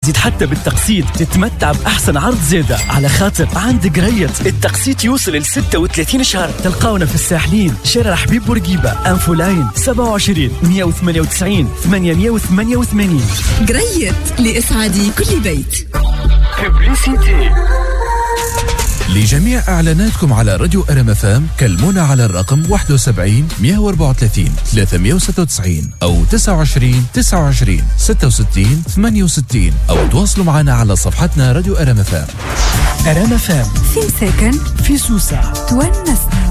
زيد حتى بالتقسيط تتمتع بأحسن عرض زيادة على خاطر عند قريت التقسيط يوصل ل 36 شهر. تلقاونا في الساحلين، شارع حبيب بورقيبة، أنفو لاين 27 198 888. قريت لإسعاد كل بيت. ببليسيتي. لجميع إعلاناتكم على راديو RMFM كلمونا على الرقم 71 134 396 أو 29 29 66 68 أو تواصلوا معنا على صفحتنا راديو RMFM. RMFM في مساكن في سوسة تونسنا.